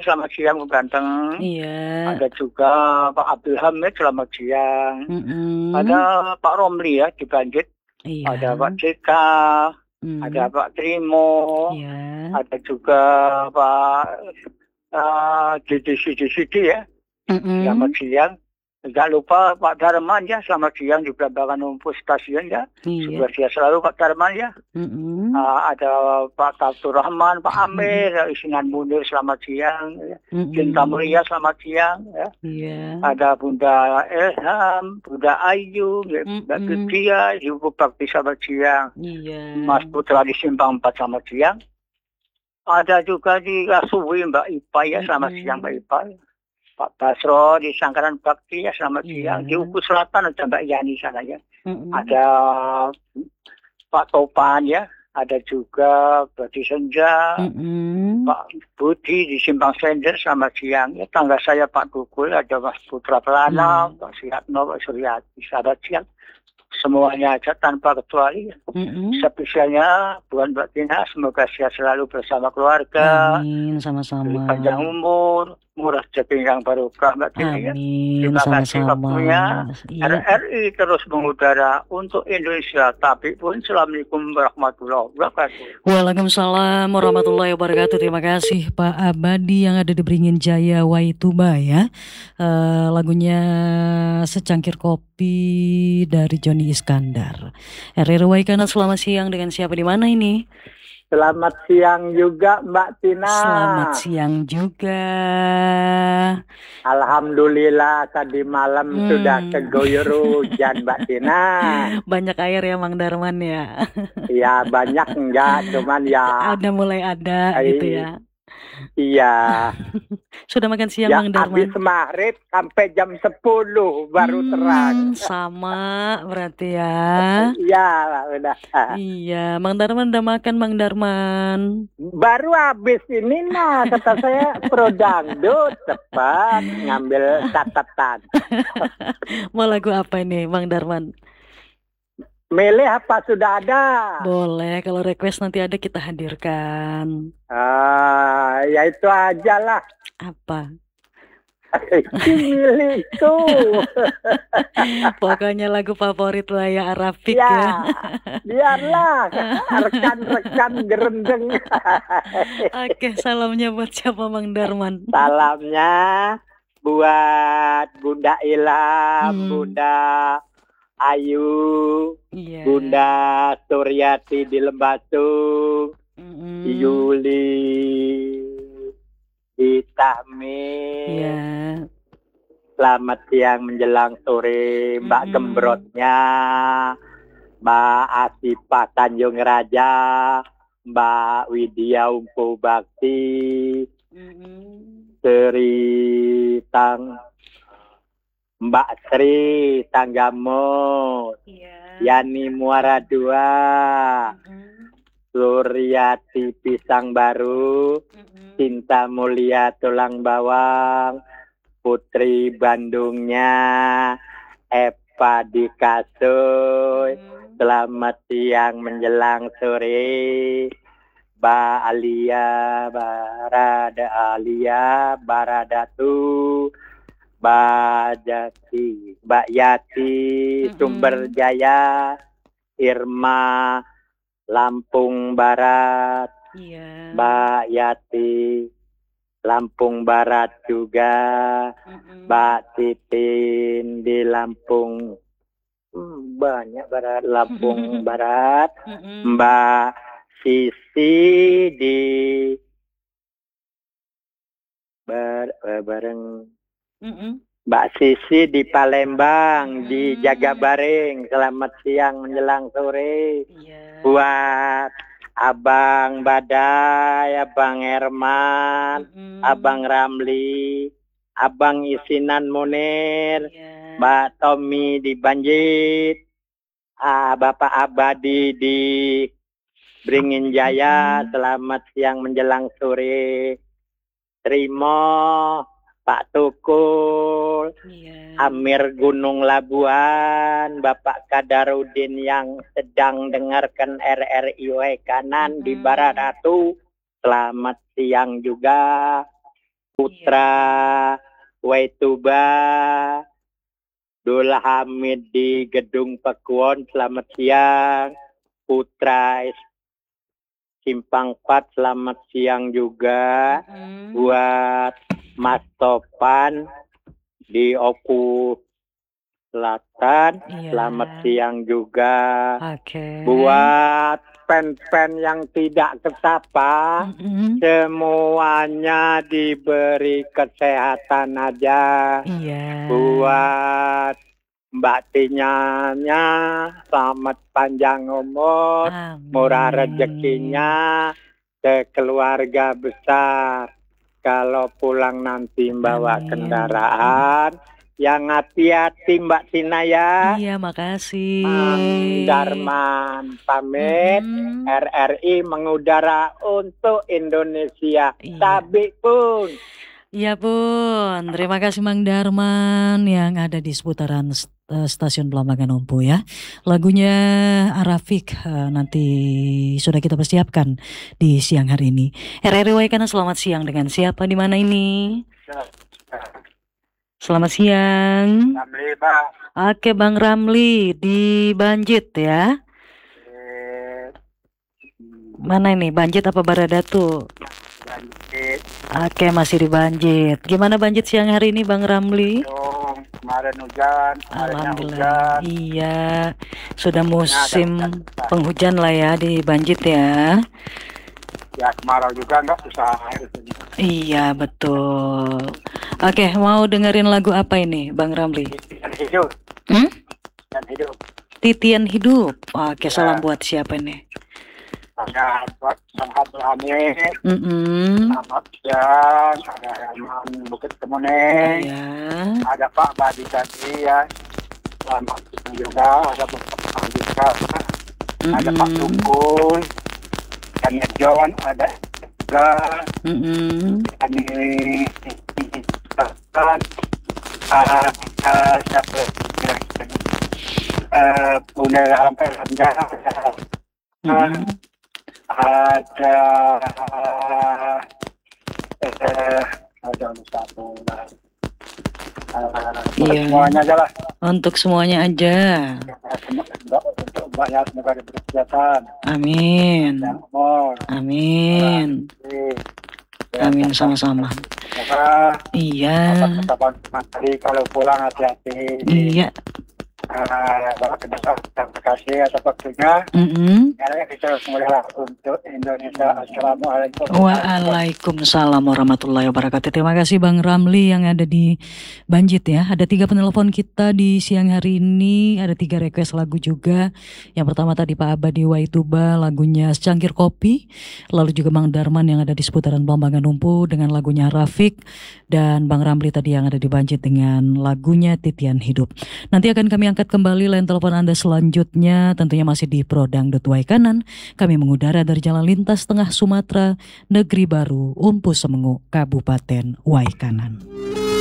selamat siang Bu Ganteng. Iya. Ada juga Pak Abdul Hamid, selamat siang. Ada Pak Romli ya di Banjit. Ada Iya. Pak Cika, ada Pak Trimo, Iya. ada juga Pak Didi ya. Selamat siang. Tidak lupa Pak Darman ya, selamat siang di belakang Umpu Stasiun ya. Iya. Semoga sehat selalu Pak Darman ya. Ada Pak Abdul Rahman, Pak Amir, Isinan Munir, selamat siang. Cinta Mulia, selamat siang. Ya. Iya. Ada Bunda Ilham, Bunda Ayu, Mbak Tutia, Ibu Bakti, selamat siang. Iya. Mas Putra di Simpang 4, selamat siang. Ada juga di Asuwi Mbak Ipa ya, selamat siang Mbak Ipa. Pak Basro di Sangkaran Bakti ya, selamat siang. Di Uku Selatan ada Mbak Yani sana ya. Ada Pak Topan ya. Ada juga Badi Senja, Pak Budi di Simpang Sender, selamat siang. Ya, tangga saya Pak Dukul, ada Mas Putra Pelana, Pak Sihatno, Pak Suryati, selamat siang. Semuanya aja tanpa kecuali. Spesialnya buat Mbak Tina, semoga sehat selalu bersama keluarga. Amin, sama-sama. Panjang umur, murah rezeki yang barokah Mbak Tina ya. Amin, Terima kasih sama-sama. waktunya. Iya. RRI terus mengudara untuk Indonesia, tapi pun Assalamualaikum warahmatullahi wabarakatuh. Waalaikumsalam warahmatullahi wabarakatuh. Terima kasih Pak Abadi yang ada di Beringin Jaya Waituba ya. Lagunya Secangkir Kopi dari Joni Iskandar. RRI Waikana, selamat siang, dengan siapa di mana ini? Selamat siang juga Mbak Tina. Selamat siang juga. Alhamdulillah tadi malam sudah keguyur hujan Mbak Tina. Banyak air ya Mang Darman ya? Iya banyak enggak, cuman ya. Ada mulai ada gitu ya. Iya. Sudah makan siang ya, Mang Darman? Habis maghrib sampai jam 10 baru terang. Sama berarti ya. Iya udah. Iya, Mang Darman udah makan Mang Darman? Baru habis ini nah kata saya pro dangdut, cepat ngambil catatan. Mau lagu apa ini Mang Darman? Milih apa sudah ada? Boleh, kalau request nanti ada kita hadirkan. Ya itu aja lah. Apa? Milikku. Pokoknya lagu favorit lah ya, Arafik ya. Biarlah rekan-rekan gerendeng. Oke, salamnya buat siapa Mang Darman? Salamnya buat Bunda Ilham, Bunda Ayu, Bunda Suryati di Lembatu, Yuli di Tahmid. Selamat siang menjelang sore Mbak Gembrotnya, Mbak Asifah Tanjung Raja, Mbak Widya Umpu Bakti, Mbak Sri Tanggamut, Yani Muara Dua, Suryati Pisang Baru, Cinta Mulia Tulang Bawang, Putri Bandungnya, Eva di Kasui. Selamat siang menjelang sore, Mbak Alia, Baradatu, Mbak Yati, Sumber Jaya, Irma, Lampung Barat, Mbak Yati, Lampung Barat juga, Mbak Titin di Lampung, banyak Barat, Lampung Barat, Mbak Sisi di bareng Mbak Sisi di Palembang, di Jagabaring. Selamat siang menjelang sore. Buat Abang Badai, Abang Herman, Abang Ramli, Abang Isinan Munir, Mbak Tommy di Banjit, Bapak Abadi di Beringin Jaya. Selamat siang menjelang sore. Trimo, Pak Tukul, Amir Gunung Labuan, Bapak Kadarudin yang sedang dengarkan RRI kanan di Baradatu. Selamat siang juga. Putra Waituba, Dul Hamid di Gedung Pakuwon, selamat siang. Putra Simpang 4, selamat siang juga. Buat Mas Topan di Oku Selatan, selamat siang juga. Oke. Buat pen-pen yang tidak kesapa, semuanya diberi kesehatan aja. Iya. Buat Mbak Tinyanya, selamat panjang umur, murah rezekinya, sekeluarga besar. Kalau pulang nanti bawa kendaraan, yang hati-hati Mbak Tina ya. Iya, makasih. Mang Darman pamit. RRI mengudara untuk Indonesia. Tabi pun. Iya pun, terima kasih Mang Darman yang ada di seputaran stasiun Belambangan Umpu ya. Lagunya Arafik nanti sudah kita persiapkan di siang hari ini. RRI Waikana, selamat siang, dengan siapa di mana ini? Selamat siang. Ramli, Pak. Oke, Bang Ramli di Banjit ya. Mana ini, Banjit apa Baradatu? Banjit. Oke, masih di Banjit. Gimana Banjit siang hari ini Bang Ramli? Kemarin hujan. Alhamdulillah. Iya, sudah musim penghujan lah ya di Banjit ya. Ya, kemarau juga enggak susah air. Iya, betul. Oke, mau dengerin lagu apa ini Bang Ramli? Titian hidup. Titian hidup. Titian hidup. Oke, salam buat siapa nih? Ada buat Sanhatul Hamid. Selamat siang. Ada Herman Bukit Kemuning. Iya. Ada Pak Badi tadi ya. Selamat siang juga. Ada Pak juga. Ada Pak Tungkul. Dan John ada juga. Ini siapa? Punya sampai rendah. Ada satu. Iya. Semuanya aja lah. Untuk semuanya aja. Untuk banyak semoga diberi kesehatan. Amin. Amin. Amin, sama-sama. Iya. Kalau pulang hati-hati. Iya. Terima kasih atas waktunya. Kita mulailah untuk Indonesia. Assalamualaikum. Waalaikumsalam warahmatullahi wabarakatuh. Terima kasih Bang Ramli yang ada di Banjit ya. Ada 3 penelpon kita di siang hari ini. Ada 3 request lagu juga. Yang pertama tadi Pak Abadi Waituba, lagunya Secangkir Kopi. Lalu juga Bang Darman yang ada di seputaran Belambangan Umpu dengan lagunya Rafiq. Dan Bang Ramli tadi yang ada di Banjit dengan lagunya Titian Hidup. Nanti akan kami angkat kembali line telepon Anda selanjutnya, tentunya masih di Pro Dangdut Waikanan. Kami mengudara dari Jalan Lintas Tengah Sumatera, Negeri Baru, Umpu Semengu, Kabupaten Waikanan.